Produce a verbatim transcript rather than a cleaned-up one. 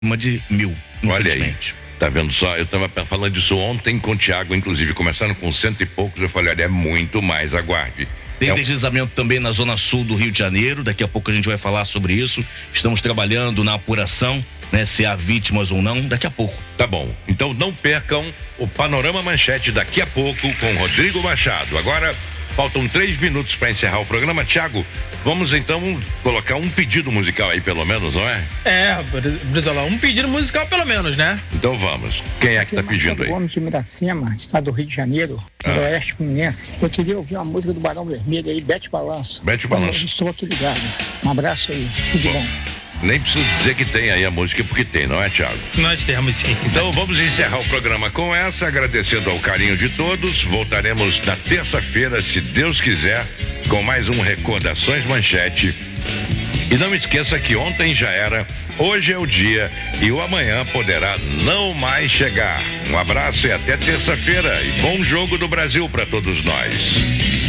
Uma de mil, Olha aí, infelizmente. tá vendo só? Eu tava falando disso ontem com o Thiago, inclusive, começando com cento e poucos, eu falei, olha, é muito mais, aguarde. Tem é um... deslizamento também na zona sul do Rio de Janeiro, daqui a pouco a gente vai falar sobre isso. Estamos trabalhando na apuração, né, se há vítimas ou não, daqui a pouco. Tá bom, então não percam o Panorama Manchete daqui a pouco com Rodrigo Machado. Agora, faltam três minutos para encerrar o programa. Thiago, vamos então colocar um pedido musical aí, pelo menos, não é? É, Brizola, um pedido musical pelo menos, né? Então vamos. Quem é que tá pedindo aí? Gomes de Miracema, estado do Rio de Janeiro, Ah. do Oeste Fluminense. Eu queria ouvir uma música do Barão Vermelho aí, Bete Balanço. Bete Balanço. Eu estou aqui ligado. Um abraço aí, tudo bom. Nem preciso dizer que tem aí a música, porque tem, não é, Thiago? Nós temos sim. Então vamos encerrar o programa com essa, agradecendo ao carinho de todos. Voltaremos na terça-feira, se Deus quiser, com mais um Recordações Manchete. E não esqueça que ontem já era, hoje é o dia e o amanhã poderá não mais chegar. Um abraço e até terça-feira. E bom jogo do Brasil para todos nós.